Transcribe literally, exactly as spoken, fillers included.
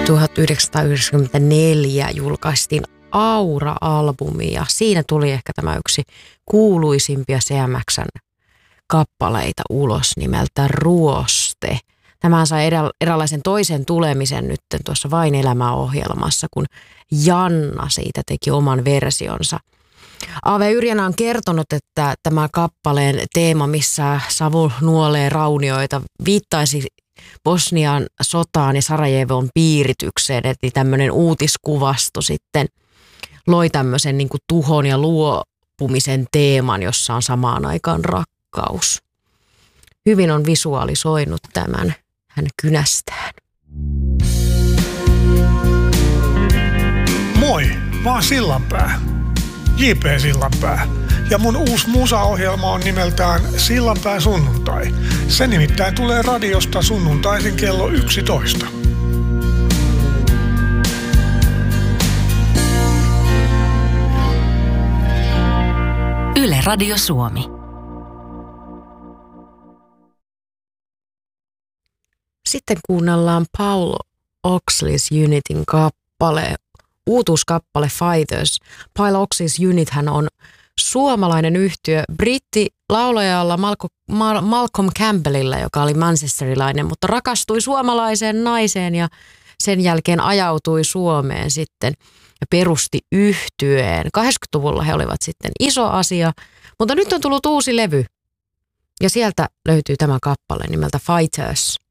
tuhatyhdeksänsataayhdeksänkymmentäneljä julkaistiin Aura-albumi ja siinä tuli ehkä tämä yksi kuuluisimpia C M X:n kappaleita ulos nimeltä Ruoste. Tämähän sai eräänlaisen toisen tulemisen nyt tuossa Vain elämää -ohjelmassa, kun Janna siitä teki oman versionsa. A V Yrjänä on kertonut, että tämä kappaleen teema, missä Savu nuolee raunioita, viittaisi Bosnian sotaan ja Sarajevon piiritykseen, eli tämmöinen uutiskuvasto sitten loi tämmöisen niin kuin tuhon ja luopumisen teeman, jossa on samaan aikaan rakkaus. Hyvin on visualisoinut tämän hän kynästään. Moi, mä oon Sillanpää, J P Sillanpää. Ja mun uusi musaohjelma on nimeltään Sillanpää sunnuntai. Se nimittäin tulee radiosta sunnuntaisin kello yksitoista. Yle Radio Suomi. Sitten kuunnellaan Paul Oxley's Unitin kappale, uutuuskappale Fighters. Paul Oxley's Unit hän on suomalainen yhtye britti laulajalla Malcolm Campbellilla, joka oli manchesterilainen, mutta rakastui suomalaiseen naiseen ja sen jälkeen ajautui Suomeen sitten ja perusti yhtyeen. kahdeksankymmentäluvulla he olivat sitten iso asia, mutta nyt on tullut uusi levy ja sieltä löytyy tämä kappale nimeltä Fighters.